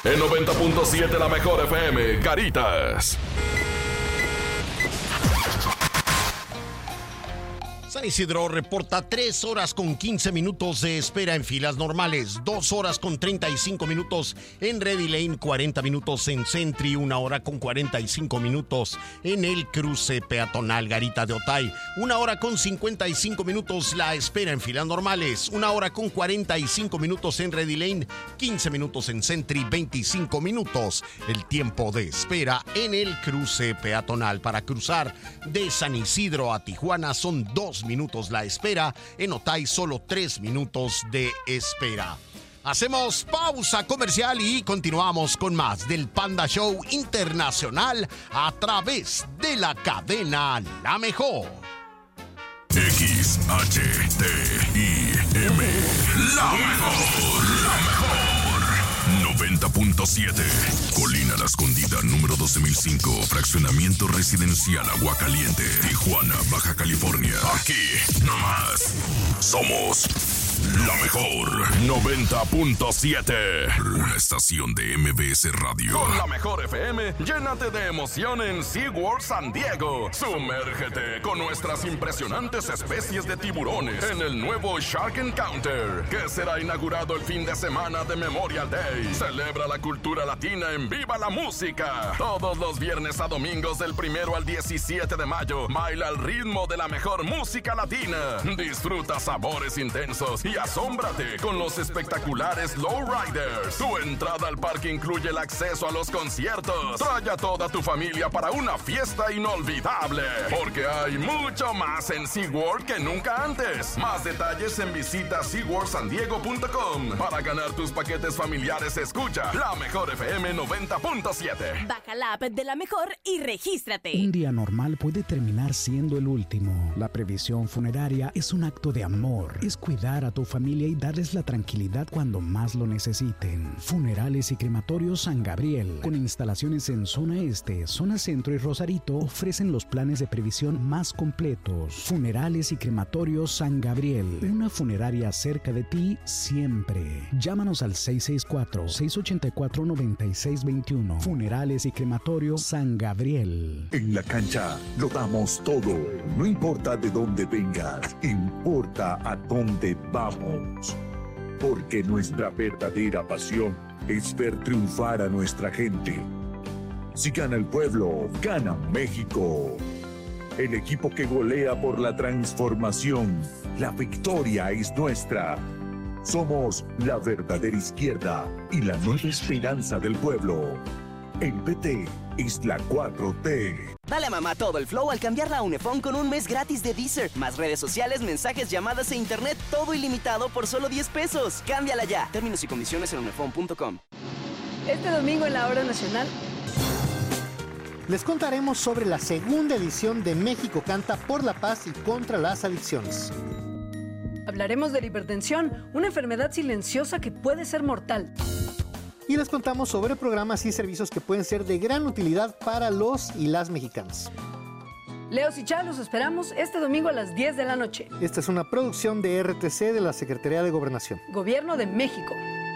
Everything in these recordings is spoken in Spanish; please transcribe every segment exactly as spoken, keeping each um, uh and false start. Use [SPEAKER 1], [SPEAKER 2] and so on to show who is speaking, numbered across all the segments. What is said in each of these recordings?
[SPEAKER 1] En noventa punto siete La Mejor F M, Caritas.
[SPEAKER 2] San Isidro reporta tres horas con quince minutos de espera en filas normales, dos horas con treinta y cinco minutos en Ready Lane, cuarenta minutos en Sentry, una hora con cuarenta y cinco minutos en el cruce peatonal Garita de Otay, una hora con cincuenta y cinco minutos la espera en filas normales, una hora con cuarenta y cinco minutos en Ready Lane, quince minutos en Sentry, veinticinco minutos el tiempo de espera en el cruce peatonal. Para cruzar de San Isidro a Tijuana son dos minutos la espera, en Otay solo tres minutos de espera. Hacemos pausa comercial y continuamos con más del Panda Show Internacional a través de la cadena La Mejor.
[SPEAKER 1] X H T I M, La Mejor, La Mejor. noventa punto siete. Colina La Escondida, número doce mil cinco. Fraccionamiento residencial Aguacaliente, Tijuana, Baja California. Aquí, nomás, somos La Mejor. noventa punto siete. Una estación de M B S Radio. Con La Mejor F M, llénate de emoción en SeaWorld San Diego. Sumérgete con nuestras impresionantes especies de tiburones en el nuevo Shark Encounter, que será inaugurado el fin de semana de Memorial Day. Celebra la cultura latina en Viva la Música. Todos los viernes a domingos del primero al diecisiete de mayo. Baila al ritmo de la mejor música latina. Disfruta sabores intensos y asómbrate con los espectaculares Lowriders. Tu entrada al parque incluye el acceso a los conciertos. Trae a toda tu familia para una fiesta inolvidable, porque hay mucho más en SeaWorld que nunca antes. Más detalles en visita sea world san diego punto com. Para ganar tus paquetes familiares, escucha La Mejor F M noventa punto siete.
[SPEAKER 3] Baja la app de La Mejor y regístrate.
[SPEAKER 4] Un día normal puede terminar siendo el último. La previsión funeraria es un acto de amor. Es cuidar a tu familia y darles la tranquilidad cuando más lo necesiten. Funerales y Crematorios San Gabriel, con instalaciones en zona este, zona centro y Rosarito, ofrecen los planes de previsión más completos. Funerales y Crematorios San Gabriel, una funeraria cerca de ti siempre. Llámanos al seis seis cuatro, seis ocho cuatro, nueve seis dos uno. Funerales y Crematorio San Gabriel.
[SPEAKER 5] En la cancha lo damos todo. No importa de dónde vengas, importa a dónde vamos. Porque nuestra verdadera pasión es ver triunfar a nuestra gente. Si gana el pueblo, gana México. El equipo que golea por la transformación. La victoria es nuestra. Somos la verdadera izquierda y la nueva esperanza del pueblo. El P T es la cuatro T.
[SPEAKER 6] Dale a mamá todo el flow al cambiarla a Unifón con un mes gratis de Deezer. Más redes sociales, mensajes, llamadas e internet, todo ilimitado por solo diez pesos. Cámbiala ya. Términos y condiciones en unifón punto com.
[SPEAKER 7] Este domingo en la Hora Nacional
[SPEAKER 8] les contaremos sobre la segunda edición de México Canta por la Paz y contra las Adicciones.
[SPEAKER 7] hablaremos de la hipertensión, una enfermedad silenciosa que puede ser mortal.
[SPEAKER 8] Y les contamos sobre programas y servicios que pueden ser de gran utilidad para los y las mexicanos.
[SPEAKER 7] Leos y Chá, los esperamos este domingo a las diez de la noche.
[SPEAKER 8] Esta es una producción de R T C de la Secretaría de Gobernación.
[SPEAKER 7] Gobierno de México.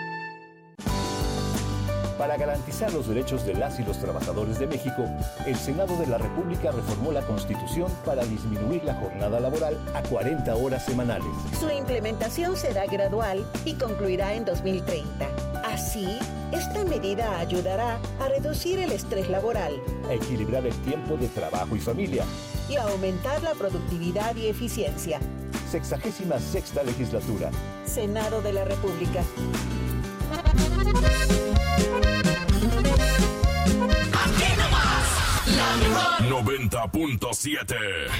[SPEAKER 9] Para garantizar los derechos de las y los trabajadores de México, el Senado de la República reformó la Constitución para disminuir la jornada laboral a cuarenta horas semanales.
[SPEAKER 10] Su implementación será gradual y concluirá en dos mil treinta. Así, esta medida ayudará a reducir el estrés laboral,
[SPEAKER 9] a equilibrar el tiempo de trabajo y familia
[SPEAKER 10] y a aumentar la productividad y eficiencia.
[SPEAKER 9] Sexagésima sexta legislatura.
[SPEAKER 10] Senado de la República.
[SPEAKER 1] Aquí nomás, la mejor. noventa punto siete.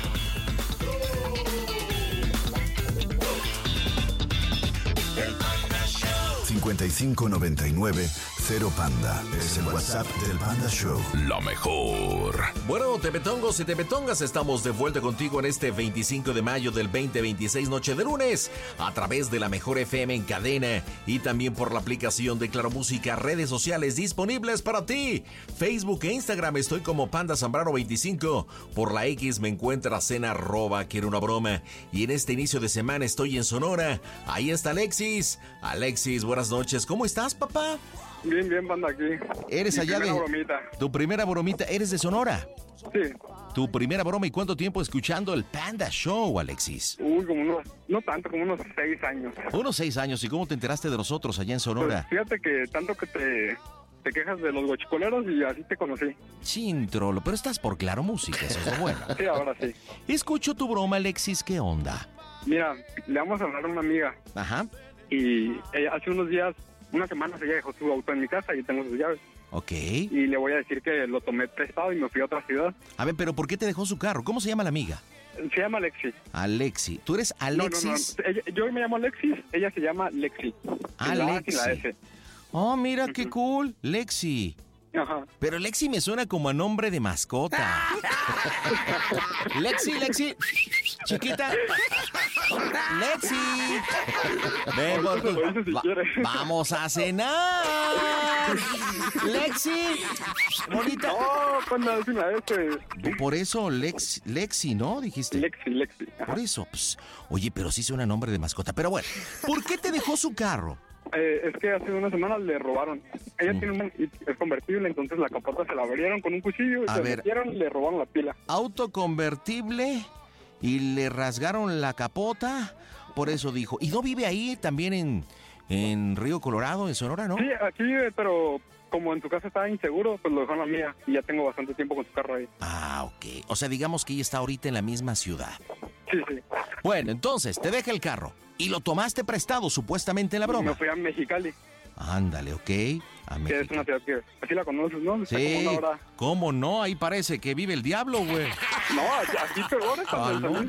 [SPEAKER 11] cincuenta y cinco noventa y nueve cero Panda. Es el WhatsApp del Panda Show.
[SPEAKER 1] La mejor.
[SPEAKER 12] Bueno, tepetongos y tepetongas, estamos de vuelta contigo en este veinticinco de mayo del veinte veintiséis, noche de lunes, a través de la Mejor F M en cadena y también por la aplicación de Claro Música, redes sociales disponibles para ti. Facebook e Instagram estoy como Panda Zambrano veinticinco. Por la X me encuentras en arroba quiero una broma. Y en este inicio de semana estoy en Sonora. Ahí está Alexis. Alexis, buenas noches. ¿Cómo estás, papá?
[SPEAKER 13] Bien, bien, banda, aquí.
[SPEAKER 12] Eres
[SPEAKER 13] Mi
[SPEAKER 12] allá de...
[SPEAKER 13] primera bromita.
[SPEAKER 12] Tu primera bromita, ¿eres de Sonora?
[SPEAKER 13] Sí.
[SPEAKER 12] Tu primera broma, ¿y cuánto tiempo escuchando el Panda Show, Alexis?
[SPEAKER 13] Uy, como unos, no tanto, como unos seis años.
[SPEAKER 12] Unos seis años, ¿y cómo te enteraste de nosotros allá en Sonora?
[SPEAKER 13] Pues fíjate que tanto que te, te quejas de los guachicoleros y así te conocí.
[SPEAKER 12] Chintrolo, pero estás por Claro Música, eso es lo bueno.
[SPEAKER 13] Sí, ahora sí.
[SPEAKER 12] Escucho tu broma, Alexis, ¿qué onda?
[SPEAKER 13] Mira, le vamos a hablar a una amiga.
[SPEAKER 12] Ajá.
[SPEAKER 13] Y ella, hace unos días, una semana, ella dejó su auto en mi casa y tengo sus llaves.
[SPEAKER 12] Ok.
[SPEAKER 13] Y le voy a decir que lo tomé prestado y me fui a otra ciudad.
[SPEAKER 12] A ver, pero ¿por qué te dejó su carro? ¿Cómo se llama la amiga?
[SPEAKER 13] Se llama Alexi.
[SPEAKER 12] Alexi. ¿Tú eres Alexis?
[SPEAKER 13] No, no, no. Ella, yo me llamo Alexis, ella se llama Lexi.
[SPEAKER 12] Alexi.
[SPEAKER 13] La S.
[SPEAKER 12] Oh, mira, qué cool. Lexi.
[SPEAKER 13] Ajá.
[SPEAKER 12] Pero Lexi me suena como a nombre de mascota. Lexi, Lexi. Chiquita. Lexi. Ven, por tu- Va- vamos a cenar. Lexi. Bonita.
[SPEAKER 13] Oh, cuando es una S.
[SPEAKER 12] Por eso, Lex, Lexi, ¿no? Dijiste.
[SPEAKER 13] Lexi, Lexi. Ajá.
[SPEAKER 12] Por eso. Pues, oye, pero sí suena nombre de mascota. Pero bueno, ¿por qué te dejó su carro?
[SPEAKER 13] Eh, es que hace unas semanas le robaron. Ella
[SPEAKER 12] Mm.
[SPEAKER 13] tiene un es convertible, entonces la capota se la abrieron con un cuchillo y
[SPEAKER 12] A
[SPEAKER 13] se
[SPEAKER 12] ver.
[SPEAKER 13] metieron y le robaron la pila.
[SPEAKER 12] Auto convertible y le rasgaron la capota. Por eso dijo. ¿Y no vive ahí también en, en Río Colorado, en Sonora, no?
[SPEAKER 13] Sí, aquí, eh, pero como en su casa estaba inseguro, pues lo dejó en la mía y ya tengo bastante tiempo con su carro ahí.
[SPEAKER 12] Ah, ok. O sea, digamos que ella está ahorita en la misma ciudad.
[SPEAKER 13] Sí, sí.
[SPEAKER 12] Bueno, entonces, te deja el carro. Y lo tomaste prestado, supuestamente, en la broma.
[SPEAKER 13] Me fui a Mexicali,
[SPEAKER 12] Ándale, ok. A
[SPEAKER 13] que
[SPEAKER 12] México.
[SPEAKER 13] es una ciudad que así la conoces, ¿no? Está
[SPEAKER 12] Sí,
[SPEAKER 13] como una hora.
[SPEAKER 12] ¿cómo no? Ahí parece que vive el diablo, güey.
[SPEAKER 13] No, aquí peor,
[SPEAKER 12] Ah,
[SPEAKER 13] cuando
[SPEAKER 12] ¿no?
[SPEAKER 13] el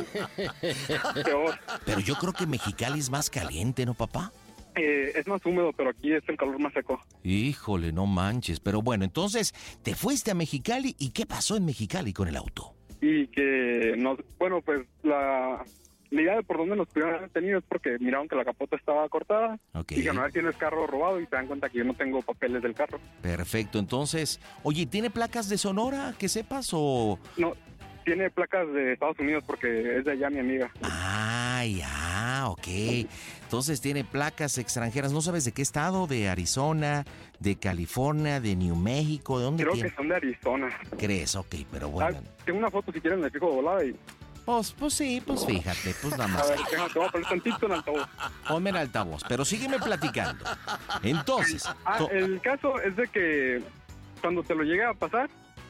[SPEAKER 13] está peor.
[SPEAKER 12] Pero yo creo que Mexicali es más caliente, ¿no, papá?
[SPEAKER 13] Eh, es más húmedo, pero aquí es el calor más seco.
[SPEAKER 12] Híjole, no manches. Pero bueno, entonces, te fuiste a Mexicali. ¿Y qué pasó en Mexicali con el auto?
[SPEAKER 13] Y que nos, bueno, pues la, la idea de por dónde nos pudieron haber tenido es porque miraron que la capota estaba cortada.
[SPEAKER 12] Ok.
[SPEAKER 13] Y dijeron, a ver, tienes carro robado y se dan cuenta que yo no tengo papeles del carro.
[SPEAKER 12] Perfecto, entonces, oye, ¿tiene placas de Sonora, que sepas, o...?
[SPEAKER 13] No, tiene placas de Estados Unidos porque es de allá mi amiga.
[SPEAKER 12] Ah, ya, ok. Entonces tiene placas extranjeras, ¿no sabes de qué estado? ¿De Arizona, de California, de New México? ¿De dónde
[SPEAKER 13] Creo
[SPEAKER 12] tiene?
[SPEAKER 13] que son de Arizona.
[SPEAKER 12] ¿Crees? Ok, pero
[SPEAKER 13] Ah,
[SPEAKER 12] bueno.
[SPEAKER 13] tengo una foto si quieren, me fijo de volada y...
[SPEAKER 12] Pues, pues sí, pues fíjate, pues nada
[SPEAKER 13] A
[SPEAKER 12] más.
[SPEAKER 13] ver, tengo, te voy a poner tantito en altavoz.
[SPEAKER 12] Ponme el altavoz, pero sígueme platicando. Entonces,
[SPEAKER 13] Ah,
[SPEAKER 12] to-
[SPEAKER 13] el caso es de que cuando te lo llegue a pasar,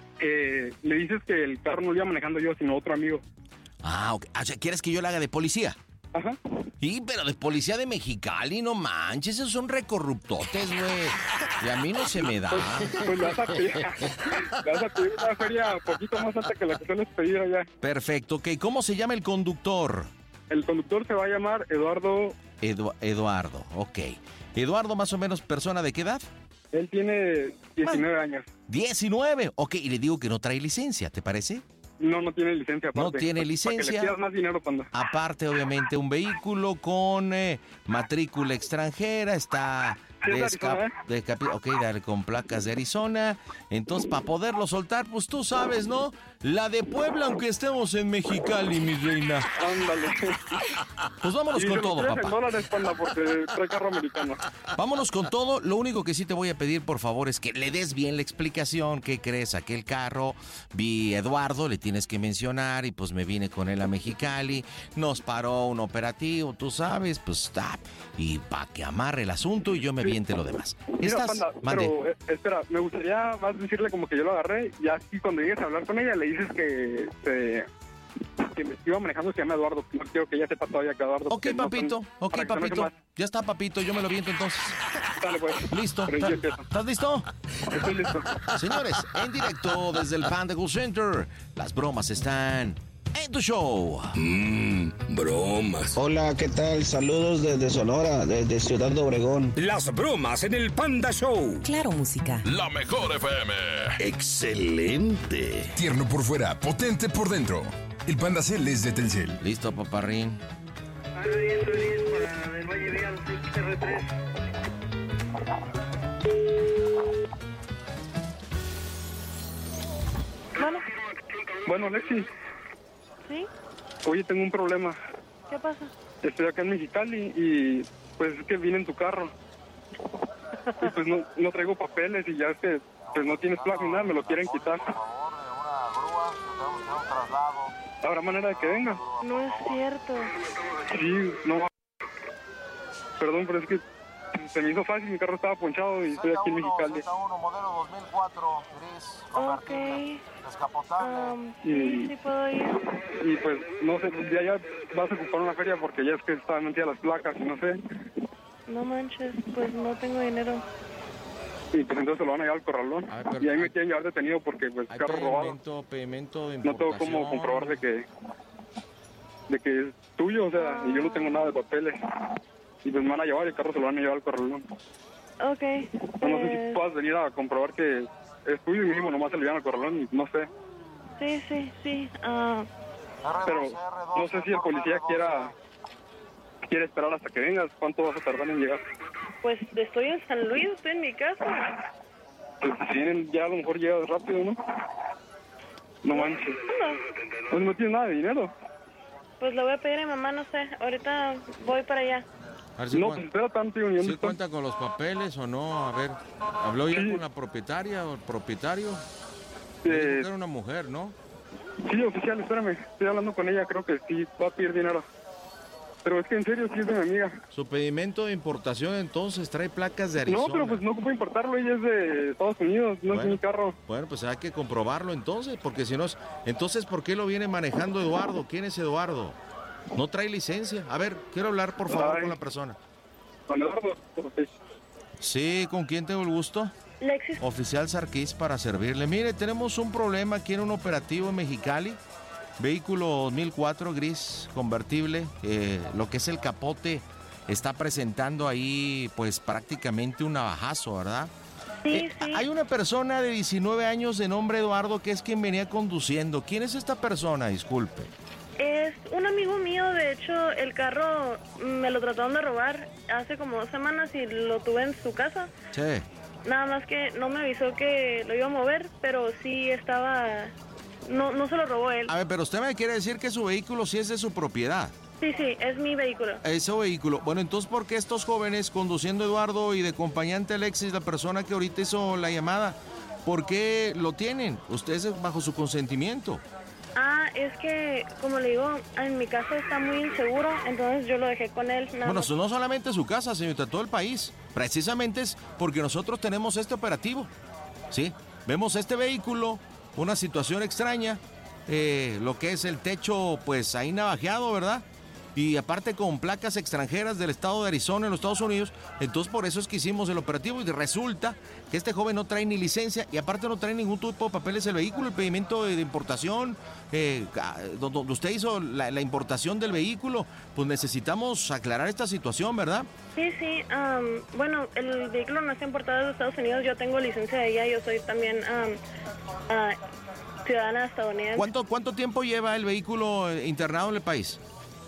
[SPEAKER 13] eh, le dices que el carro no lo iba manejando yo, sino otro amigo.
[SPEAKER 12] ah, ok. O sea, ¿quieres que yo la haga de policía?
[SPEAKER 13] Ajá.
[SPEAKER 12] Sí, pero de policía de Mexicali, no manches, esos son recorruptotes, güey. Y a mí no se me da.
[SPEAKER 13] Pues le vas a pedir, le vas a pedir una feria un poquito más alta que la que sueles pedir allá.
[SPEAKER 12] Perfecto, ok. ¿Cómo se llama el conductor?
[SPEAKER 13] El conductor se va a llamar Eduardo.
[SPEAKER 12] Edu- Eduardo, ok. Eduardo, más o menos, ¿persona de qué edad?
[SPEAKER 13] Él tiene diecinueve años.
[SPEAKER 12] diecinueve, ok. Y le digo que no trae licencia, ¿te parece?
[SPEAKER 13] No, no tiene licencia aparte.
[SPEAKER 12] No tiene
[SPEAKER 13] Para que
[SPEAKER 12] licencia.
[SPEAKER 13] le pidas más dinero cuando...
[SPEAKER 12] Aparte, obviamente, un vehículo con eh, matrícula extranjera, está
[SPEAKER 13] Sí, es de
[SPEAKER 12] desca-
[SPEAKER 13] Arizona, ¿eh?
[SPEAKER 12] de capi- ok, dale, con placas de Arizona. Entonces, para poderlo soltar, pues tú sabes, ¿no? La de Puebla, aunque estemos en Mexicali, mi reina.
[SPEAKER 13] Ándale.
[SPEAKER 12] Pues vámonos
[SPEAKER 13] Y
[SPEAKER 12] con
[SPEAKER 13] se lo
[SPEAKER 12] todo,
[SPEAKER 13] quieres
[SPEAKER 12] papá.
[SPEAKER 13] en dólares, panda, porque trae carro americano.
[SPEAKER 12] Vámonos con todo. Lo único que sí te voy a pedir, por favor, es que le des bien la explicación. ¿Qué crees? Aquel carro, vi a Eduardo, le tienes que mencionar y pues me vine con él a Mexicali. Nos paró un operativo, tú sabes, pues está. Y para que amarre el asunto y yo me viente lo demás.
[SPEAKER 13] Mira,
[SPEAKER 12] ¿Estás?
[SPEAKER 13] panda,
[SPEAKER 12] Mande.
[SPEAKER 13] pero eh, espera, me gustaría más decirle como que yo lo agarré y así cuando llegues a hablar con ella le dices que, se, que me iba manejando, se llama Eduardo. No quiero que ella sepa todavía que Eduardo.
[SPEAKER 12] Ok,
[SPEAKER 13] porque no son-
[SPEAKER 12] papito. Ok,
[SPEAKER 13] para que se enoje
[SPEAKER 12] papito.
[SPEAKER 13] más.
[SPEAKER 12] Ya está, papito. Yo me lo viento entonces.
[SPEAKER 13] Dale, pues.
[SPEAKER 12] Listo.
[SPEAKER 13] Pero yo empiezo.
[SPEAKER 12] ¿Estás listo?
[SPEAKER 13] Estoy listo.
[SPEAKER 12] Señores, en directo desde el Panda Cool Center, las bromas están en tu show.
[SPEAKER 14] Mmm, bromas.
[SPEAKER 15] Hola, ¿qué tal? Saludos desde Sonora, desde Ciudad de Obregón.
[SPEAKER 14] Las bromas en el Panda Show.
[SPEAKER 3] Claro Música.
[SPEAKER 1] La mejor F M.
[SPEAKER 14] Excelente.
[SPEAKER 16] Tierno por fuera, potente por dentro. El Panda Cel es de Telcel.
[SPEAKER 12] Listo, paparrín.
[SPEAKER 17] Bueno,
[SPEAKER 13] Bueno, Alexi,
[SPEAKER 17] ¿sí?
[SPEAKER 13] oye, tengo un problema.
[SPEAKER 17] ¿Qué pasa?
[SPEAKER 13] Estoy acá en Mexicali y pues es que vine en tu carro. y pues no, no traigo papeles y ya es que pues no tienes placa ni nada, me lo quieren quitar. ¿Habrá manera de que venga?
[SPEAKER 17] No es cierto.
[SPEAKER 13] Sí, no. Perdón, pero es que se me hizo fácil, mi carro estaba ponchado y estoy aquí en Mexicali.
[SPEAKER 17] Modelo dos mil cuatro, gris, convertible, descapotable. Um,
[SPEAKER 13] y,
[SPEAKER 17] sí, sí puedo ir.
[SPEAKER 13] Y pues, no sé, ya, ya vas a ocupar una feria porque ya es que estaban metidas las placas y no sé.
[SPEAKER 17] No manches, pues no tengo dinero.
[SPEAKER 13] Y pues entonces se lo van a llevar al corralón.
[SPEAKER 18] A ver,
[SPEAKER 13] y ahí me
[SPEAKER 18] hay,
[SPEAKER 13] quieren llevar detenido porque pues
[SPEAKER 18] hay
[SPEAKER 13] carro
[SPEAKER 18] pedimento,
[SPEAKER 13] robado.
[SPEAKER 18] Pedimento de
[SPEAKER 13] No tengo cómo comprobar de que, de que es tuyo, o sea, y yo no tengo nada de papeles. Y pues me van a llevar y el carro se lo van a llevar al corralón.
[SPEAKER 17] Ok.
[SPEAKER 13] Pues... No sé si puedas venir a comprobar que es tuyo y mismo nomás se lo llevan al corralón y no sé.
[SPEAKER 17] Sí, sí, sí. Uh...
[SPEAKER 13] Pero no sé si el policía quiera quiere esperar hasta que vengas. ¿Cuánto vas a tardar en llegar?
[SPEAKER 17] Pues estoy en San Luis, estoy en mi casa.
[SPEAKER 13] Pues si vienen ya a lo mejor llegas rápido, ¿no? No manches.
[SPEAKER 17] No.
[SPEAKER 13] Pues no tienes nada de dinero.
[SPEAKER 17] Pues le voy a pedir a mi mamá, no sé. Ahorita voy para allá.
[SPEAKER 18] A ver si
[SPEAKER 13] no,
[SPEAKER 18] cuenta,
[SPEAKER 13] pues espera tanto. ¿Sí
[SPEAKER 18] ¿sí cuenta con los papeles o no? A ver, ¿habló ya
[SPEAKER 13] sí.
[SPEAKER 18] con la propietaria o el propietario?
[SPEAKER 13] Eh,
[SPEAKER 18] Era una mujer, ¿no?
[SPEAKER 13] Sí, oficial, espérame. Estoy hablando con ella, creo que sí va a pedir dinero. Pero es que en serio, sí es de mi amiga.
[SPEAKER 18] Su pedimento de importación entonces trae placas de Arizona.
[SPEAKER 13] No, pero pues no ocupo importarlo, ella es de Estados Unidos, no
[SPEAKER 18] bueno,
[SPEAKER 13] es mi carro.
[SPEAKER 18] Bueno, pues hay que comprobarlo entonces, porque si no es... Entonces, ¿por qué lo viene manejando Eduardo? ¿Quién es Eduardo? No trae licencia. A ver, quiero hablar por favor Ay. con la persona.
[SPEAKER 13] ¿Con Eduardo?
[SPEAKER 18] Sí, ¿con quién tengo el gusto?
[SPEAKER 17] Lexis.
[SPEAKER 18] Oficial Sarquís para servirle. Mire, tenemos un problema aquí en un operativo en Mexicali. Vehículo dos mil cuatro gris convertible, eh, lo que es el capote está presentando ahí pues prácticamente un navajazo, ¿verdad?
[SPEAKER 17] Sí,
[SPEAKER 18] eh,
[SPEAKER 17] sí.
[SPEAKER 18] Hay una persona de diecinueve años de nombre Eduardo que es quien venía conduciendo. ¿Quién es esta persona? Disculpe.
[SPEAKER 17] Es un amigo mío, de hecho el carro me lo trataron de robar hace como dos semanas y lo tuve en su casa.
[SPEAKER 18] Sí.
[SPEAKER 17] Nada más que no me avisó que lo iba a mover, pero sí estaba... No, no se lo robó él.
[SPEAKER 18] A ver, pero usted me quiere decir que su vehículo sí es de su propiedad.
[SPEAKER 17] Sí, sí, es mi vehículo.
[SPEAKER 18] Ese vehículo. Bueno, entonces, ¿por qué estos jóvenes, conduciendo Eduardo y de acompañante Alexis, la persona que ahorita hizo la llamada, ¿por qué lo tienen? Ustedes bajo su consentimiento.
[SPEAKER 17] Ah, es que, como le digo, en mi casa está muy inseguro, entonces yo lo dejé con él. Nada
[SPEAKER 18] bueno,
[SPEAKER 17] más.
[SPEAKER 18] no solamente su casa, señorita, todo el país. Precisamente es porque nosotros tenemos este operativo. ¿Sí? Vemos este vehículo, una situación extraña, eh, lo que es el techo, pues ahí navajeado, ¿verdad? Y aparte con placas extranjeras del estado de Arizona en los Estados Unidos. Entonces por eso es que hicimos el operativo y resulta que este joven no trae ni licencia y aparte no trae ningún tipo de papeles el vehículo, el pedimento de, de importación, eh, donde usted hizo la, la importación del vehículo. Pues necesitamos aclarar esta situación, ¿verdad?
[SPEAKER 17] Sí, sí, um, bueno, el vehículo no está importado de Estados Unidos, yo tengo licencia de allá, yo soy también um, uh, ciudadana estadounidense.
[SPEAKER 18] ¿Cuánto, ¿Cuánto tiempo lleva el vehículo internado en el país?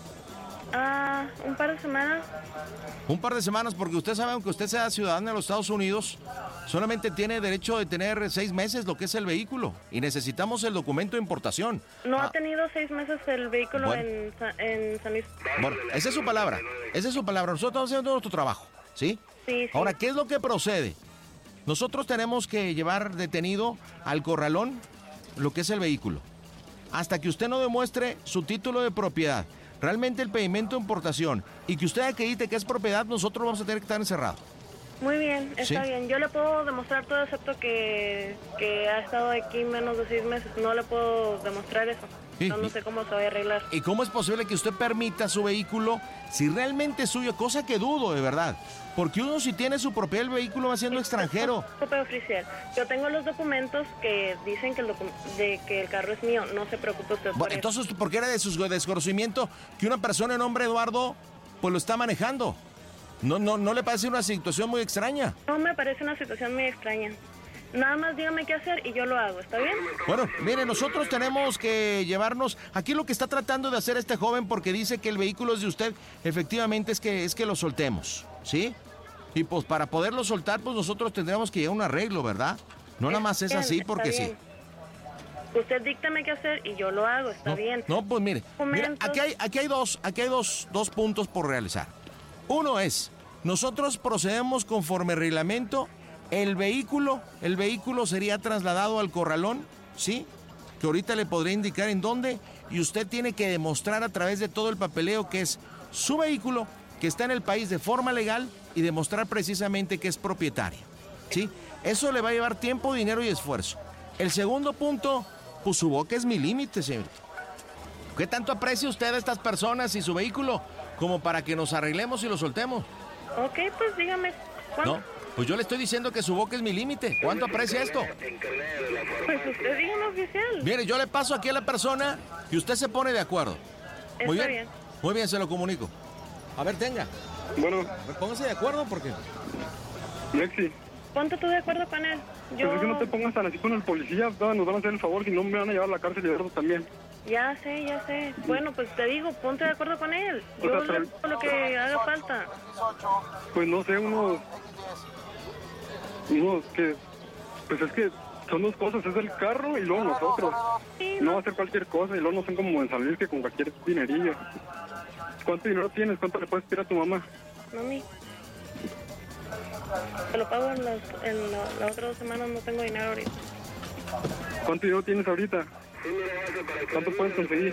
[SPEAKER 17] Ah, uh, un par de semanas.
[SPEAKER 18] Un par de semanas, porque usted sabe, aunque usted sea ciudadano de los Estados Unidos, solamente tiene derecho de tener seis meses lo que es el vehículo y necesitamos el documento de importación.
[SPEAKER 17] No
[SPEAKER 18] ah.
[SPEAKER 17] ha tenido seis meses el vehículo
[SPEAKER 18] bueno.
[SPEAKER 17] en, en San Luis.
[SPEAKER 18] Bueno, esa es su palabra, esa es su palabra. Nosotros estamos haciendo nuestro trabajo, ¿sí?
[SPEAKER 17] Sí, sí.
[SPEAKER 18] Ahora, ¿qué es lo que procede? Nosotros tenemos que llevar detenido al corralón lo que es el vehículo, hasta que usted no demuestre su título de propiedad, realmente el pedimento de importación y que usted acredite que es propiedad, nosotros vamos a tener que estar encerrados.
[SPEAKER 17] Muy bien, está
[SPEAKER 18] ¿Sí?
[SPEAKER 17] bien. Yo le puedo demostrar todo excepto que, que ha estado aquí menos de seis meses. No le puedo demostrar eso.
[SPEAKER 18] Sí,
[SPEAKER 17] no, no sé cómo se va a arreglar.
[SPEAKER 18] ¿Y cómo es posible que usted permita su vehículo si realmente es suyo? Cosa que dudo, de verdad. Porque uno si tiene su propio el vehículo va siendo extranjero.
[SPEAKER 17] Oficial, yo tengo los documentos que dicen que el, docu de que el carro es mío. No se preocupe usted por
[SPEAKER 18] bueno,
[SPEAKER 17] eso.
[SPEAKER 18] entonces, ¿por qué era de su desconocimiento que una persona de nombre Eduardo pues lo está manejando? ¿No, no, ¿No le parece una situación muy extraña?
[SPEAKER 17] No me parece una situación muy extraña. Nada más dígame qué hacer y yo lo hago, ¿está bien?
[SPEAKER 18] Bueno, mire, nosotros tenemos que llevarnos... Aquí lo que está tratando de hacer este joven, porque dice que el vehículo es de usted, efectivamente es que, es que lo soltemos, ¿sí? Y pues para poderlo soltar, pues nosotros tendríamos que llegar a un arreglo, ¿verdad? No nada más es
[SPEAKER 17] bien,
[SPEAKER 18] así porque sí.
[SPEAKER 17] Usted díctame qué hacer y yo lo hago, está
[SPEAKER 18] no,
[SPEAKER 17] bien.
[SPEAKER 18] No, pues mire, mira, aquí hay, aquí hay, dos, aquí hay dos, dos puntos por realizar. Uno es nosotros procedemos conforme reglamento. El vehículo, el vehículo sería trasladado al corralón, ¿sí? Que ahorita le podré indicar en dónde. Y usted tiene que demostrar a través de todo el papeleo que es su vehículo, que está en el país de forma legal y demostrar precisamente que es propietario, ¿sí? Eso le va a llevar tiempo, dinero y esfuerzo. El segundo punto, pues su boca es mi límite, señor. ¿Qué tanto aprecia usted a estas personas y su vehículo como para que nos arreglemos y lo soltemos?
[SPEAKER 17] Ok, pues dígame, ¿cuánto?
[SPEAKER 18] No, pues yo le estoy diciendo que su boca es mi límite. ¿Cuánto aprecia esto?
[SPEAKER 17] Pues usted dígame, oficial.
[SPEAKER 18] Mire, yo le paso aquí a la persona y usted se pone de acuerdo. Muy
[SPEAKER 17] Está
[SPEAKER 18] bien.
[SPEAKER 17] bien.
[SPEAKER 18] Muy bien, se lo comunico. A ver, tenga.
[SPEAKER 13] Bueno.
[SPEAKER 18] A ver, póngase de acuerdo porque...
[SPEAKER 13] Lexi.
[SPEAKER 17] Ponte tú de acuerdo con él. Yo...
[SPEAKER 13] Pues es que no te pongas tan así con el policía, todos nos van a hacer el favor, si no me van a llevar a la cárcel y Eduardo también.
[SPEAKER 17] Ya sé, ya sé. Bueno, pues te digo, ponte de acuerdo con él. Yo
[SPEAKER 13] O sea,
[SPEAKER 17] le hago lo que haga falta.
[SPEAKER 13] Pues no sé, unos... Unos que... Pues es que son dos cosas, es el carro y luego nosotros.
[SPEAKER 17] Sí,
[SPEAKER 13] no va a ser cualquier cosa y luego no son como en salir que con cualquier dinerillo. ¿Cuánto dinero tienes? ¿Cuánto le puedes pedir a tu mamá?
[SPEAKER 17] Mami. Te lo pago en las, en la, las otras dos semanas, no tengo dinero ahorita.
[SPEAKER 13] ¿Cuánto dinero tienes ahorita? ¿Cuánto puedes conseguir?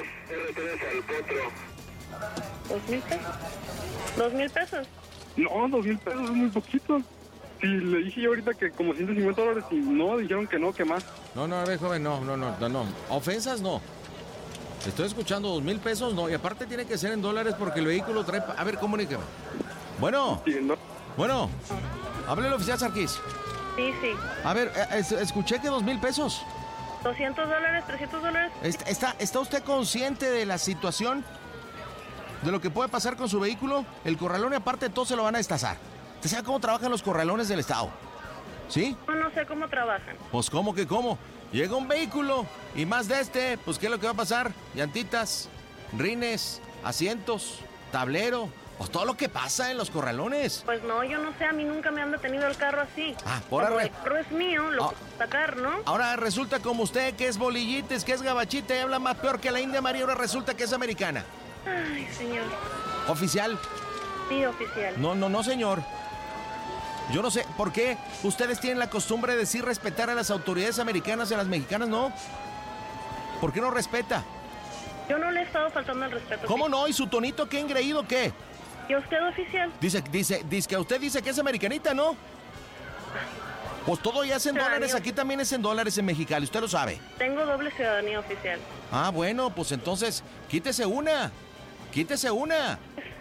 [SPEAKER 17] ¿Dos mil pesos? ¿Dos mil pesos?
[SPEAKER 13] No, dos mil pesos es muy poquito. Si le dije yo ahorita que como ciento cincuenta dólares y no, dijeron que no, que más.
[SPEAKER 18] No, no, a ver, joven, no, no, no, no, no. Ofensas no. Estoy escuchando dos mil pesos, no. Y aparte tiene que ser en dólares porque el vehículo trae... A ver, comuníqueme. Bueno.
[SPEAKER 13] Sí, no.
[SPEAKER 18] Bueno. Hable el oficial Sarkis.
[SPEAKER 17] Sí, sí.
[SPEAKER 18] A ver, es, escuché que dos mil pesos.
[SPEAKER 17] ¿doscientos dólares? ¿trescientos dólares?
[SPEAKER 18] ¿Está, ¿Está usted consciente de la situación? ¿De lo que puede pasar con su vehículo? El corralón y aparte de todo se lo van a destazar. ¿Usted sabe cómo trabajan los corralones del estado? ¿Sí?
[SPEAKER 17] No, no sé cómo trabajan.
[SPEAKER 18] Pues ¿cómo que cómo? Llega un vehículo y más de este, pues ¿qué es lo que va a pasar? Llantitas, rines, asientos, tablero, pues todo lo que pasa en los corralones.
[SPEAKER 17] Pues no, yo no sé, a mí nunca me han detenido el carro así.
[SPEAKER 18] Ah, por
[SPEAKER 17] Como
[SPEAKER 18] arre...
[SPEAKER 17] el carro es mío, lo
[SPEAKER 18] Ah.
[SPEAKER 17] puedo sacar, ¿no?
[SPEAKER 18] Ahora resulta como usted que es bolillites, que es gabachita y habla más peor que la India María, ahora resulta que es americana.
[SPEAKER 17] Ay, señor.
[SPEAKER 18] ¿Oficial?
[SPEAKER 17] Sí, oficial.
[SPEAKER 18] No, no, no, señor. Yo no sé, ¿por qué ustedes tienen la costumbre de decir respetar a las autoridades americanas y a las mexicanas no? ¿Por qué no respeta?
[SPEAKER 17] Yo no le he estado faltando el respeto.
[SPEAKER 18] ¿Cómo no? ¿Y su tonito qué engreído qué?
[SPEAKER 17] ¿Y usted, oficial?
[SPEAKER 18] Dice, dice, dice que usted dice que es americanita, ¿no? Pues todo ya es en
[SPEAKER 17] Ciudadanía.
[SPEAKER 18] dólares, aquí también es en dólares en Mexicali, usted lo sabe.
[SPEAKER 17] Tengo doble ciudadanía oficial.
[SPEAKER 18] Ah, bueno, pues entonces, quítese una. Quítese una.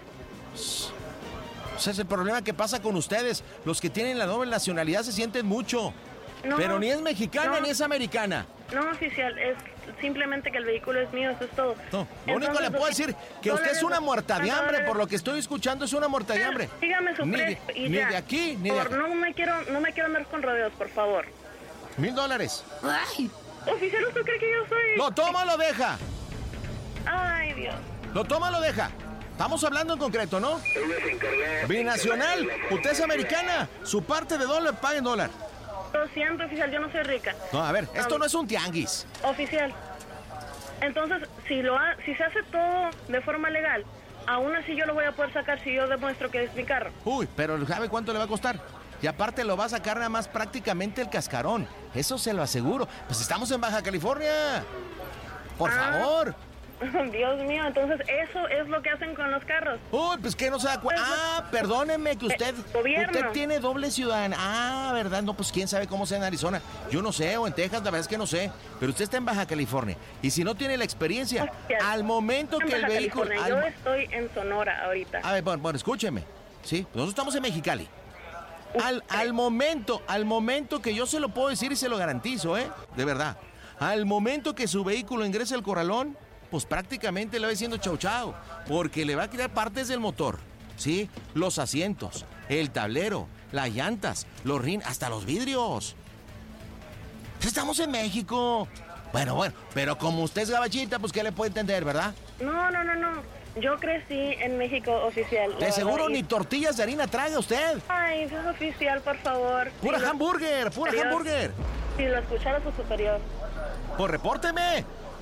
[SPEAKER 18] O sea, es el problema que pasa con ustedes. Los que tienen la doble nacionalidad se sienten mucho.
[SPEAKER 17] No,
[SPEAKER 18] Pero ni es mexicana
[SPEAKER 17] no.
[SPEAKER 18] ni es americana.
[SPEAKER 17] No, oficial, es simplemente que el vehículo es mío, eso es todo.
[SPEAKER 18] No, lo único que le puedo decir que usted es una muerta de hambre, por lo que estoy escuchando es una muerta de hambre.
[SPEAKER 17] Dígame su
[SPEAKER 18] Ni de-
[SPEAKER 17] precio y
[SPEAKER 18] ni
[SPEAKER 17] ya.
[SPEAKER 18] de aquí, ni de
[SPEAKER 17] Por-
[SPEAKER 18] acá.
[SPEAKER 17] No me quiero, no me quiero andar con rodeos, por favor.
[SPEAKER 18] Mil dólares.
[SPEAKER 17] Ay. Oficial, ¿usted cree que yo soy...?
[SPEAKER 18] Lo toma o lo deja.
[SPEAKER 17] Ay, Dios.
[SPEAKER 18] Lo toma o lo deja. Estamos hablando en concreto, ¿no? Binacional. Usted es americana. Su parte de dólar paga en dólar.
[SPEAKER 17] Lo siento, oficial, yo no soy rica.
[SPEAKER 18] No, a ver, esto
[SPEAKER 17] Um,
[SPEAKER 18] no es un tianguis.
[SPEAKER 17] Oficial, entonces, si lo ha- si se hace todo de forma legal, aún así yo lo voy a poder sacar si yo demuestro que es mi carro.
[SPEAKER 18] Uy, pero ¿sabe cuánto le va a costar? Y aparte lo va a sacar nada más prácticamente el cascarón. Eso se lo aseguro. Pues estamos en Baja California. Por
[SPEAKER 17] Ah.
[SPEAKER 18] favor.
[SPEAKER 17] Dios mío, entonces eso es lo que hacen con los carros.
[SPEAKER 18] Uy, pues que no se da cuenta. Ah, perdóneme que usted,
[SPEAKER 17] gobierno.
[SPEAKER 18] usted tiene doble ciudadanía. Ah, ¿verdad? No, pues quién sabe cómo sea en Arizona. Yo no sé, o en Texas, la verdad es que no sé. Pero usted está en Baja California. Y si no tiene la experiencia, al momento
[SPEAKER 17] En
[SPEAKER 18] que el
[SPEAKER 17] Baja
[SPEAKER 18] vehículo...
[SPEAKER 17] California,
[SPEAKER 18] al-
[SPEAKER 17] Yo estoy en Sonora ahorita.
[SPEAKER 18] A ver, bueno, bueno, escúcheme. Sí, nosotros estamos en Mexicali. Al, al momento, al momento que yo se lo puedo decir y se lo garantizo, ¿eh? De verdad. Al momento que su vehículo ingrese al corralón, pues prácticamente le va diciendo chau chau, porque le va a quitar partes del motor, ¿sí? Los asientos, el tablero, las llantas, los rines, hasta los vidrios. Estamos en México. Bueno, bueno, pero como usted es gabachita, pues ¿qué le puede entender, verdad?
[SPEAKER 17] No, no, no, no. Yo crecí en México, oficial.
[SPEAKER 18] De
[SPEAKER 17] la
[SPEAKER 18] seguro
[SPEAKER 17] verdad, y-
[SPEAKER 18] ni tortillas de harina traga usted.
[SPEAKER 17] Ay, eso es oficial, por favor.
[SPEAKER 18] Pura
[SPEAKER 17] Sí, lo-
[SPEAKER 18] hamburger, pura
[SPEAKER 17] superior.
[SPEAKER 18] hamburger.
[SPEAKER 17] Si lo escuchara su superior.
[SPEAKER 18] Pues repórteme.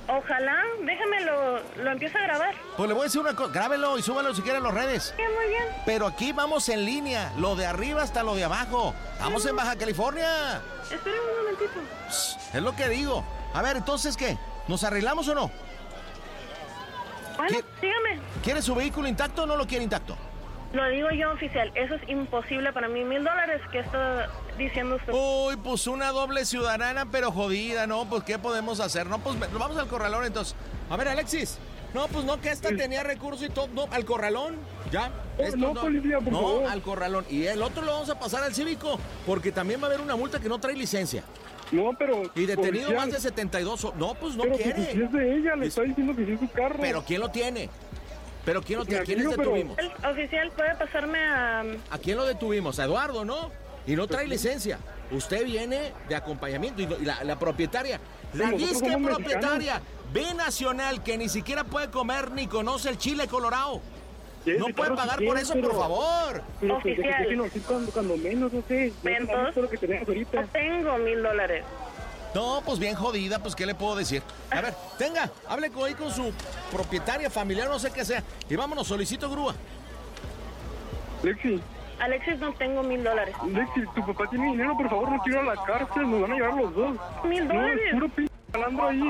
[SPEAKER 17] Ojalá, déjame lo, lo empiezo a grabar.
[SPEAKER 18] Pues le voy a decir una cosa, grábelo y súbalo si quiere en las redes.
[SPEAKER 17] Sí, muy bien.
[SPEAKER 18] Pero aquí vamos en línea, lo de arriba hasta lo de abajo. Estamos en Baja California.
[SPEAKER 17] Espera un momentito.
[SPEAKER 18] Es lo que digo. A ver, entonces, ¿qué? ¿Nos arreglamos o no?
[SPEAKER 17] Bueno, dígame.
[SPEAKER 18] ¿Quiere su vehículo intacto o no lo quiere intacto?
[SPEAKER 17] Lo digo yo, oficial. Eso es imposible para mí. Mil dólares que está diciendo usted.
[SPEAKER 18] Uy, pues una doble ciudadana, pero jodida, ¿no? Pues, ¿qué podemos hacer? No, pues, vamos al corralón, entonces. A ver, Alexis. No, pues no, que esta sí. tenía recursos y todo. No, al corralón, ya.
[SPEAKER 13] Oh,
[SPEAKER 18] Esto,
[SPEAKER 13] no,
[SPEAKER 18] no,
[SPEAKER 13] policía, por
[SPEAKER 18] no,
[SPEAKER 13] favor.
[SPEAKER 18] al corralón. Y el otro lo vamos a pasar al cívico, porque también va a haber una multa que no trae licencia.
[SPEAKER 13] No, pero...
[SPEAKER 18] Y detenido
[SPEAKER 13] policía.
[SPEAKER 18] más de setenta y dos. No, pues no
[SPEAKER 13] pero
[SPEAKER 18] quiere.
[SPEAKER 13] Pero si es de ella, le es... está diciendo que sí es su carro.
[SPEAKER 18] Pero ¿quién lo tiene? ¿Pero quién lo tiene?
[SPEAKER 13] Pues
[SPEAKER 18] ¿Quiénes
[SPEAKER 13] pero...
[SPEAKER 18] detuvimos?
[SPEAKER 17] El oficial puede pasarme a...
[SPEAKER 18] ¿A quién lo detuvimos? A Eduardo, ¿no? Y no trae licencia. Usted viene de acompañamiento y, y la, la propietaria, la disque propietaria, B Nacional, que ni siquiera puede comer ni conoce el chile colorado.
[SPEAKER 13] Sí,
[SPEAKER 18] no puede pagar por eso, pero, por favor.
[SPEAKER 13] Pero
[SPEAKER 17] oficial.
[SPEAKER 13] Que no, cuando, cuando menos, no sé.
[SPEAKER 17] Ventos,
[SPEAKER 13] lo que tenemos ahorita.
[SPEAKER 17] No tengo mil dólares.
[SPEAKER 18] No, pues bien jodida, pues ¿qué le puedo decir? A ver, tenga, hable con, ahí con su propietaria, familiar, no sé qué sea. Y vámonos, solicito grúa.
[SPEAKER 13] Lexi.
[SPEAKER 17] Alexis, no tengo mil dólares.
[SPEAKER 13] Lexi, tu papá tiene dinero, por favor, no quiero ir a la cárcel, nos van a llevar los dos.
[SPEAKER 17] ¿Mil dólares?
[SPEAKER 13] No, es puro p*** malandro ahí.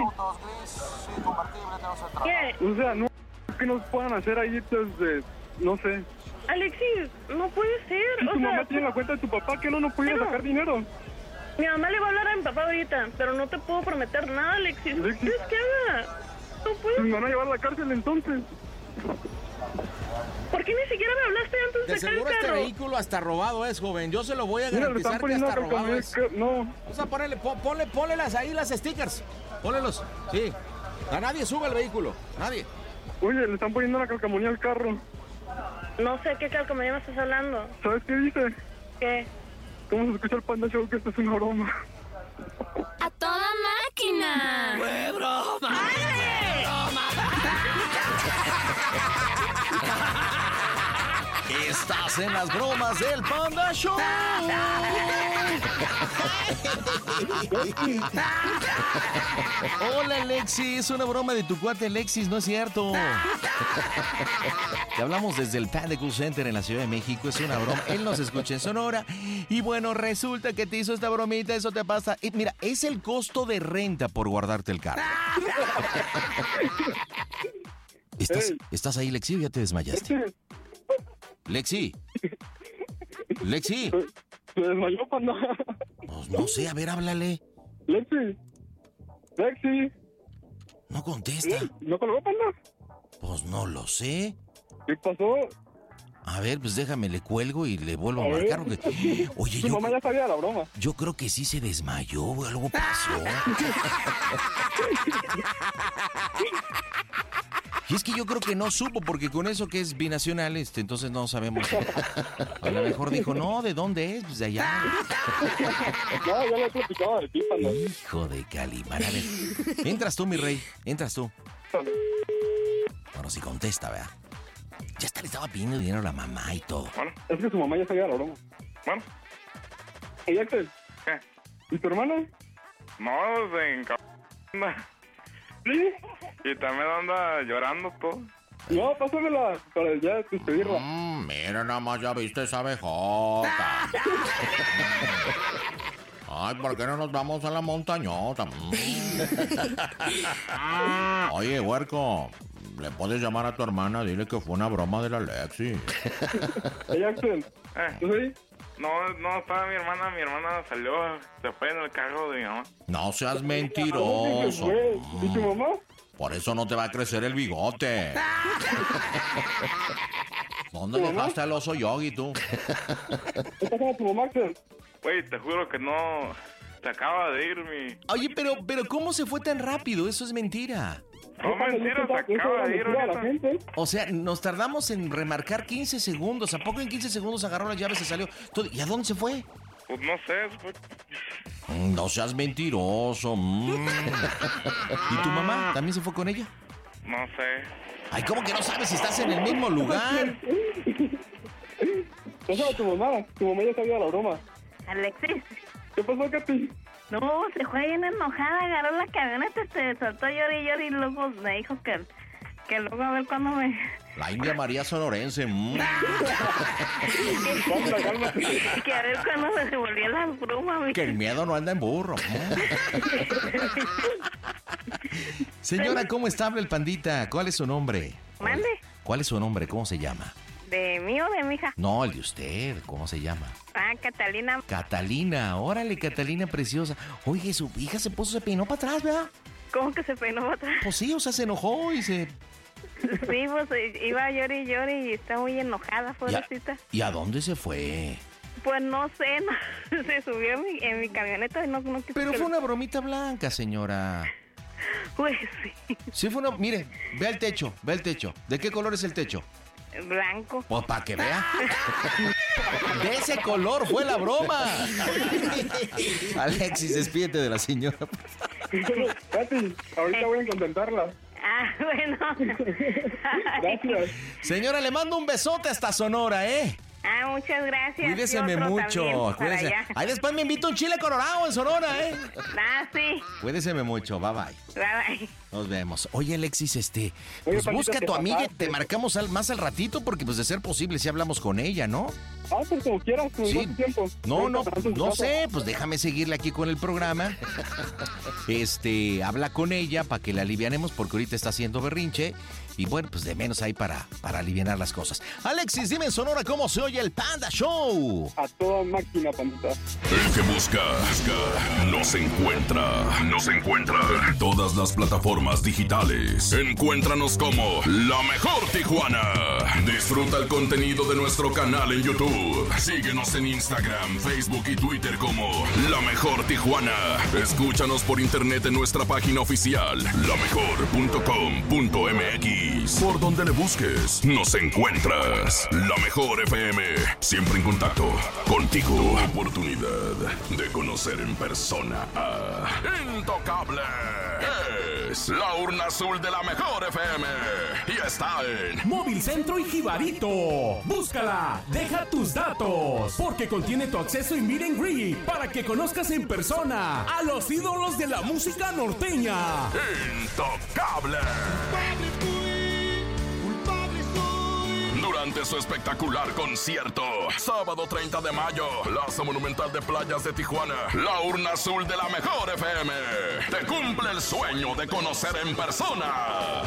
[SPEAKER 17] ¿Qué?
[SPEAKER 13] O sea, no, ¿qué nos puedan hacer ahí? Entonces, no sé.
[SPEAKER 17] Alexis, no puede ser.
[SPEAKER 13] Si
[SPEAKER 17] o
[SPEAKER 13] tu
[SPEAKER 17] sea,
[SPEAKER 13] mamá tiene la cuenta de tu papá, ¿qué no nos puede
[SPEAKER 17] pero...
[SPEAKER 13] sacar dinero?
[SPEAKER 17] Mi mamá le va a hablar a mi papá ahorita, pero no te puedo prometer nada, Alexis. ¿Qué quieres que haga? No puedo.
[SPEAKER 13] Me van a llevar a la cárcel entonces.
[SPEAKER 17] ¿Por qué ni siquiera me hablaste antes de
[SPEAKER 18] De seguro
[SPEAKER 17] sacar el
[SPEAKER 18] este
[SPEAKER 17] carro?
[SPEAKER 18] vehículo hasta robado es, joven. Yo se lo voy a
[SPEAKER 13] Mira,
[SPEAKER 18] garantizar que hasta robado es.
[SPEAKER 13] Que, no.
[SPEAKER 18] O sea, ponle, ponle, ponle las ahí, las stickers. Pónlelos. Sí. A nadie sube el vehículo. Nadie.
[SPEAKER 13] Oye, le están poniendo la calcamonía al carro.
[SPEAKER 17] No sé qué calcamonía me estás hablando.
[SPEAKER 13] ¿Sabes qué dice?
[SPEAKER 17] ¿Qué?
[SPEAKER 13] ¿Cómo se escucha el Panda Show que esto es una broma?
[SPEAKER 3] ¡A toda máquina!
[SPEAKER 18] ¡Fue broma! ¡Ay! ¡Broma! Estás en las bromas del Panda Show. Hola, Alexis. Es una broma de tu cuate Alexis, no es cierto. Te hablamos desde el Panda Cool Center en la Ciudad de México. Es una broma. Él nos escucha en Sonora. Y bueno, resulta que te hizo esta bromita. Eso te pasa. Y mira, es el costo de renta por guardarte el carro. ¿Estás, ¿Estás ahí, Lexi, o ya te desmayaste? Lexi. Lexi.
[SPEAKER 13] Se desmayó, Panda.
[SPEAKER 18] Pues no sé, a ver, háblale.
[SPEAKER 13] Lexi. Lexi.
[SPEAKER 18] No contesta.
[SPEAKER 13] ¿No colgó, Panda?
[SPEAKER 18] Pues no lo sé.
[SPEAKER 13] ¿Qué pasó?
[SPEAKER 18] A ver, pues déjame, le cuelgo y le vuelvo a, a marcar. Que... Oye,
[SPEAKER 13] tu
[SPEAKER 18] yo...
[SPEAKER 13] mamá ya sabía la broma.
[SPEAKER 18] Yo creo que sí se desmayó, o algo pasó. Y es que yo creo que no supo, porque con eso que es binacional, este, entonces no sabemos. A lo mejor dijo, no, ¿de dónde es? Pues de allá.
[SPEAKER 13] No, ya le he platicado de ti, Panda.
[SPEAKER 18] Hijo de Calimán. A ver, entras tú, mi rey, entras tú. Ahora sí contesta, ¿verdad? Ya hasta le estaba pidiendo dinero a la mamá y todo.
[SPEAKER 13] Bueno, es que su mamá ya sabía la broma. Bueno. Oye, Axel.
[SPEAKER 19] ¿Qué?
[SPEAKER 13] ¿Y tu hermana?
[SPEAKER 19] No, se encabronda.
[SPEAKER 13] ¿Sí?
[SPEAKER 19] Y también anda llorando todo.
[SPEAKER 13] No, pásamela para ya despedirla.
[SPEAKER 18] Mm, mira, nada más ya viste esa abejota. Ay, ¿por qué no nos vamos a la montañota? Oye, huerco, ¿le puedes llamar a tu hermana? Dile que fue una broma de la Lexi.
[SPEAKER 13] Hey, Axel.
[SPEAKER 19] ¿Eh?
[SPEAKER 13] ¿Tú sí?
[SPEAKER 19] No, no estaba mi hermana. Mi hermana salió, se fue en el carro de mi mamá.
[SPEAKER 18] No seas mentiroso.
[SPEAKER 13] ¿Y tu mamá?
[SPEAKER 18] Por eso no te va a crecer el bigote. ¿Dónde dejaste al oso Yogi, tú?
[SPEAKER 13] ¿Qué pasa con tu mamá, Axel?
[SPEAKER 19] Güey, te juro que no... Se acaba de ir mi...
[SPEAKER 18] Oye, pero, pero ¿cómo se fue tan rápido? Eso es mentira.
[SPEAKER 19] No, mentira, se acaba de ir ahorita.
[SPEAKER 18] O sea, nos tardamos en remarcar quince segundos. ¿A poco en quince segundos agarró las llaves y se salió? ¿Y a dónde se fue?
[SPEAKER 19] Pues no sé. Pues...
[SPEAKER 18] No seas mentiroso. Mm. ¿Y tu mamá también se fue con ella?
[SPEAKER 19] No sé.
[SPEAKER 18] Ay, ¿cómo que no sabes si estás en el mismo lugar?
[SPEAKER 13] ¿Qué sabe tu mamá? Tu mamá ya sabía la broma.
[SPEAKER 17] Alexis.
[SPEAKER 13] ¿Qué pasó, Katy?
[SPEAKER 17] No, se fue bien enojada, agarró la camioneta, se soltó llori y llori y luego me dijo que, que luego a ver cuándo me...
[SPEAKER 18] La India María Sonorense. Mm.
[SPEAKER 17] que a ver cuándo me devolvía las brumas.
[SPEAKER 18] Que el miedo no anda en burro. Señora, ¿cómo está? Habla el pandita. ¿Cuál es su nombre?
[SPEAKER 17] Mande.
[SPEAKER 18] ¿Cuál es su nombre? ¿Cómo se llama?
[SPEAKER 17] ¿De mí o de mi hija?
[SPEAKER 18] No, el de usted. ¿Cómo se llama?
[SPEAKER 17] Ah, Catalina.
[SPEAKER 18] Catalina. Órale, Catalina preciosa. Oye, su hija se puso, se peinó para atrás, ¿verdad?
[SPEAKER 17] ¿Cómo que se peinó para atrás?
[SPEAKER 18] Pues sí, o sea, se enojó y se...
[SPEAKER 17] Sí, pues iba a llorar y llorar y está muy enojada, pobrecita.
[SPEAKER 18] ¿Y a dónde se fue?
[SPEAKER 17] Pues no sé, no, se subió en mi, en mi camioneta y no, no quiso.
[SPEAKER 18] Pero
[SPEAKER 17] que
[SPEAKER 18] fue
[SPEAKER 17] lo...
[SPEAKER 18] una bromita blanca, señora.
[SPEAKER 17] Pues sí.
[SPEAKER 18] Sí fue una... Mire, ve el techo, ve el techo. ¿De qué color es el techo?
[SPEAKER 17] Blanco.
[SPEAKER 18] Pues para que vea. De ese color fue la broma. Alexis, despídete de la señora.
[SPEAKER 13] Katy, ahorita voy a contentarla.
[SPEAKER 17] Ah, bueno.
[SPEAKER 13] Gracias.
[SPEAKER 18] Señora, le mando un besote hasta Sonora, ¿eh?
[SPEAKER 17] Ah, muchas gracias.
[SPEAKER 18] Cuídeseme mucho. Cuídese. Ahí después me invito a un chile colorado en Sonora, ¿eh?
[SPEAKER 17] Ah, sí.
[SPEAKER 18] Cuídeseme mucho. Bye, bye.
[SPEAKER 17] Bye, bye.
[SPEAKER 18] Nos vemos. Oye, Alexis, este...
[SPEAKER 13] Oye,
[SPEAKER 18] pues busca a tu amiga y
[SPEAKER 13] pasaste.
[SPEAKER 18] te marcamos al, más al ratito porque, pues, de ser posible, si hablamos con ella, ¿no?
[SPEAKER 13] Ah, pues como quieras, como
[SPEAKER 18] Sí.
[SPEAKER 13] sí. tiempo.
[SPEAKER 18] No, no,
[SPEAKER 13] Ahorita me
[SPEAKER 18] no
[SPEAKER 13] das un
[SPEAKER 18] sé, pues déjame seguirle aquí con el programa. Este, habla con ella para que la alivianemos porque ahorita está haciendo berrinche. Y bueno, pues de menos ahí para, para alivianar las cosas. Alexis, dime en Sonora cómo se oye el Panda Show.
[SPEAKER 13] A toda máquina, pandita.
[SPEAKER 1] El que busca, busca, nos encuentra. Nos encuentra en todas las plataformas digitales. Encuéntranos como La Mejor Tijuana. Disfruta el contenido de nuestro canal en YouTube. Síguenos en Instagram, Facebook y Twitter como La Mejor Tijuana. Escúchanos por internet en nuestra página oficial, la mejor punto com punto m x. Por donde le busques, nos encuentras. La Mejor F M, siempre en contacto contigo. Tu oportunidad de conocer en persona a Intocable. Es la urna azul de La Mejor F M y está en
[SPEAKER 20] Móvil Centro y Jibarito. Búscala, deja tus datos, porque contiene tu acceso y meet and greet para que conozcas en persona a los ídolos de la música norteña.
[SPEAKER 1] Intocable. Durante su espectacular concierto, sábado treinta de mayo, Plaza Monumental de Playas de Tijuana, la urna azul de La Mejor F M te cumple el sueño de conocer en persona.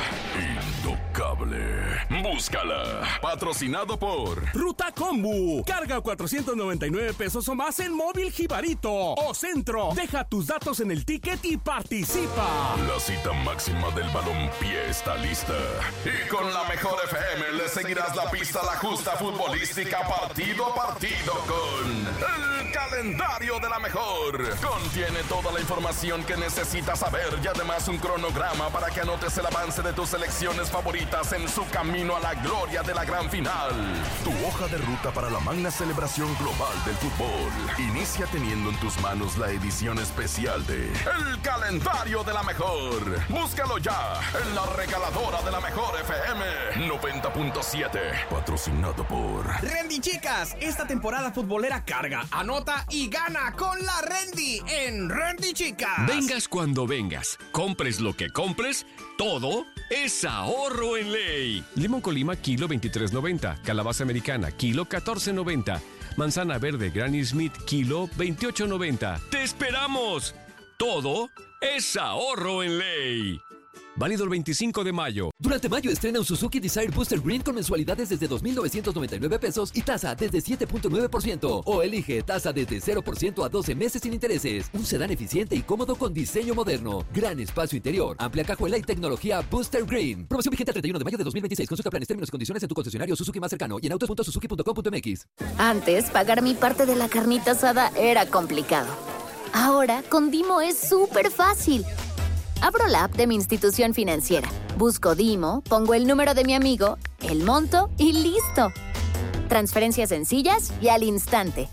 [SPEAKER 1] Intocable. Búscala. Patrocinado por
[SPEAKER 20] Ruta Combu. Carga cuatrocientos noventa y nueve pesos o más en Móvil Jibarito o Centro. Deja tus datos en el ticket y participa.
[SPEAKER 1] La cita máxima del balompié está lista. Y con La Mejor F M le seguirás la pista a la justa futbolística partido a partido con el calendario de La Mejor. Contiene toda la información que necesitas saber y además un cronograma para que anotes el avance de tus selecciones favoritas en su camino a la gloria de la gran final. Tu hoja de ruta para la magna celebración global del fútbol. Inicia teniendo en tus manos la edición especial de El Calendario de La Mejor. Búscalo ya en la regaladora de La Mejor F M noventa punto siete. Patrocinado por
[SPEAKER 21] Rendy Chicas, esta temporada futbolera carga, anota y gana con la Rendy en Rendy Chicas.
[SPEAKER 22] Vengas cuando vengas, compres lo que compres, todo es ahorro en ley. Limón Colima, kilo veintitrés noventa. Calabaza americana, kilo catorce noventa. Manzana verde Granny Smith, kilo veintiocho noventa. ¡Te esperamos! Todo es ahorro en ley. Válido el veinticinco de mayo.
[SPEAKER 23] Durante mayo estrena un Suzuki Desire Booster Green con mensualidades desde dos mil novecientos noventa y nueve pesos y tasa desde siete punto nueve por ciento. O elige tasa desde cero por ciento a doce meses sin intereses. Un sedán eficiente y cómodo con diseño moderno. Gran espacio interior, amplia cajuela y tecnología Booster Green. Promoción vigente el treinta y uno de mayo de dos mil veintiséis. Consulta planes, términos y condiciones en tu concesionario Suzuki más cercano y en autos punto suzuki punto com punto m x.
[SPEAKER 24] Antes, pagar mi parte de la carnita asada era complicado. Ahora, con Dimo es súper fácil. Abro la app de mi institución financiera, busco Dimo, pongo el número de mi amigo, el monto y ¡listo! Transferencias sencillas y al instante.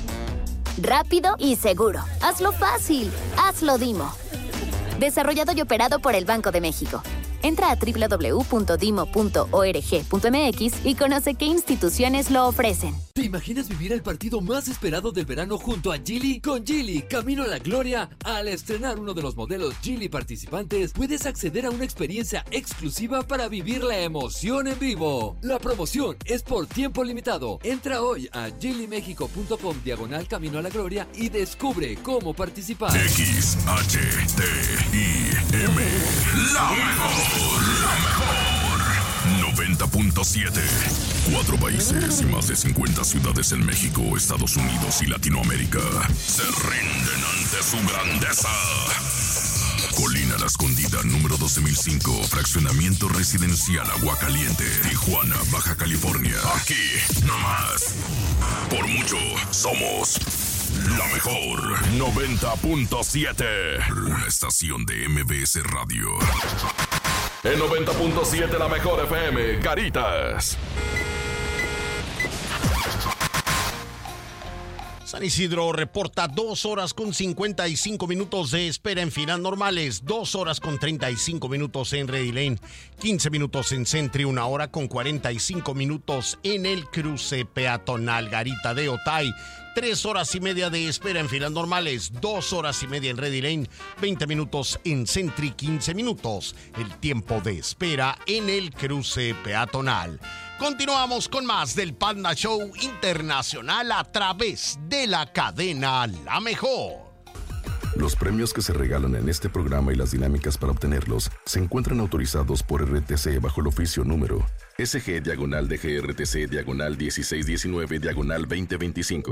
[SPEAKER 24] Rápido y seguro. Hazlo fácil. Hazlo Dimo. Desarrollado y operado por el Banco de México. Entra a doble u doble u doble u punto dimo punto org punto m x y conoce qué instituciones lo ofrecen.
[SPEAKER 23] ¿Te imaginas vivir el partido más esperado del verano junto a Geely? Con Geely, camino a la gloria. Al estrenar uno de los modelos Geely participantes, puedes acceder a una experiencia exclusiva para vivir la emoción en vivo. La promoción es por tiempo limitado. Entra hoy a geely mexico punto com diagonal camino a la gloria y descubre cómo participar.
[SPEAKER 1] X H T I M, la mejor, la mejor. noventa punto siete. Cuatro países y más de cincuenta ciudades en México, Estados Unidos y Latinoamérica se rinden ante su grandeza. Colina La Escondida, número doce mil cinco, fraccionamiento residencial Aguacaliente, Tijuana, Baja California. Aquí, no más. Por mucho, somos la mejor. noventa punto siete, una estación de M B S Radio. En noventa punto siete, la mejor F M, Caritas.
[SPEAKER 2] San Isidro reporta dos horas con cincuenta y cinco minutos de espera en filas normales, dos horas con treinta y cinco minutos en Ready Lane, quince minutos en Sentry, una hora con cuarenta y cinco minutos en el cruce peatonal Garita de Otay, tres horas y media de espera en filas normales, dos horas y media en Ready Lane, veinte minutos en Sentry, quince minutos el tiempo de espera en el cruce peatonal. Continuamos con más del Panda Show Internacional a través de la cadena La Mejor.
[SPEAKER 1] Los premios que se regalan en este programa y las dinámicas para obtenerlos se encuentran autorizados por R T C bajo el oficio número S G diagonal D G R T C diagonal dieciséis diecinueve diagonal veinte veinticinco.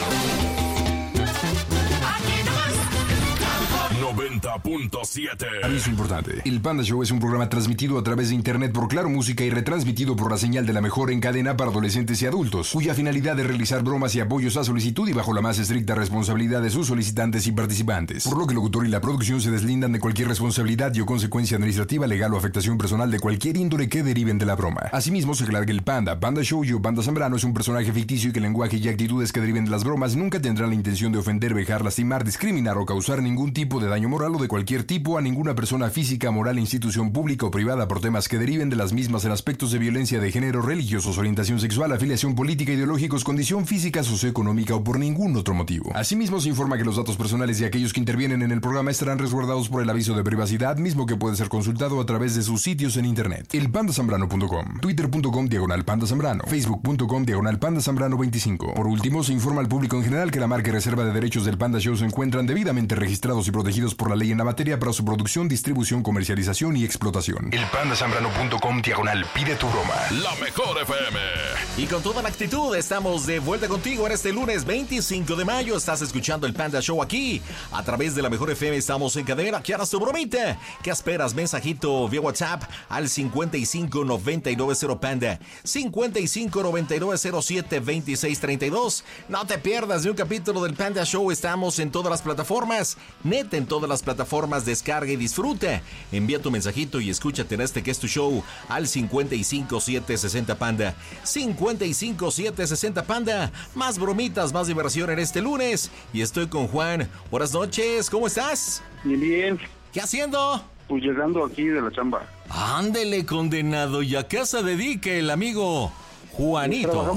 [SPEAKER 1] noventa punto siete.
[SPEAKER 16] Aviso importante. El Panda Show es un programa transmitido a través de internet por Claro Música y retransmitido por la señal de La Mejor en cadena para adolescentes y adultos, cuya finalidad es realizar bromas y apoyos a solicitud y bajo la más estricta responsabilidad de sus solicitantes y participantes. Por lo que el locutor y la producción se deslindan de cualquier responsabilidad y o consecuencia administrativa, legal o afectación personal de cualquier índole que deriven de la broma. Asimismo, se aclara que el Panda, Panda Show y o Panda Zambrano es un personaje ficticio y que el lenguaje y actitudes que deriven de las bromas nunca tendrán la intención de ofender, vejar, lastimar, discriminar o causar ningún tipo de daño moral o de cualquier tipo a ninguna persona física, moral, institución pública o privada por temas que deriven de las mismas en aspectos de violencia de género, religiosos, orientación sexual, afiliación política, ideológicos, condición física, socioeconómica o por ningún otro motivo. Asimismo, se informa que los datos personales de aquellos que intervienen en el programa estarán resguardados por el aviso de privacidad, mismo que puede ser consultado a través de sus sitios en internet. El panda zambrano punto com, twitter punto com diagonal panda zambrano, facebook punto com diagonal panda zambrano veinticinco. Por último, se informa al público en general que la marca y reserva de derechos del Panda Show se encuentran debidamente registrados y protegidos por la ley en la materia para su producción, distribución, comercialización y explotación. El panda zambrano punto com diagonal pide tu broma.
[SPEAKER 1] La mejor F M.
[SPEAKER 12] Y con toda la actitud estamos de vuelta contigo en este lunes veinticinco de mayo. Estás escuchando el Panda Show aquí a través de la mejor F M. Estamos en cadena. ¿Quieres tu bromita? ¿Qué esperas? Mensajito vía WhatsApp al cincuenta y cinco noventa y nueve cero Panda, cincuenta y cinco noventa y nueve cero siete veintiséis treinta y dos. No te pierdas de un capítulo del Panda Show. Estamos en todas las plataformas. Neta, en todas las plataformas. Descarga y disfruta. Envía tu mensajito y escúchate en este que es tu show al cincuenta y cinco siete sesenta Panda, cincuenta y cinco siete sesenta Panda. Más bromitas, más diversión en este lunes. Y estoy con Juan. Buenas noches, ¿cómo estás?
[SPEAKER 4] Bien, bien.
[SPEAKER 12] ¿Qué haciendo?
[SPEAKER 4] Pues llegando aquí de la chamba.
[SPEAKER 12] Ándele, condenado. ¿Y a qué se dedica el amigo Juanito?